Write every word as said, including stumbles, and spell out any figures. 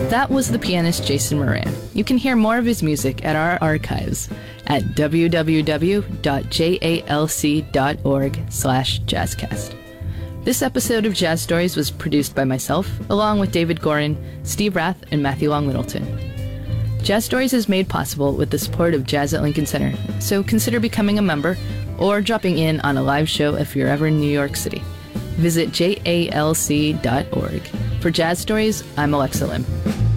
That was the pianist Jason Moran. You can hear more of his music at our archives at w w w dot jalc dot org slash jazzcast. This episode of Jazz Stories was produced by myself, along with David Gorin, Steve Rath, and Matthew Long Littleton. Jazz Stories is made possible with the support of Jazz at Lincoln Center, so consider becoming a member or dropping in on a live show if you're ever in New York City. Visit jalc dot org. For Jazz Stories, I'm Alexa Lim.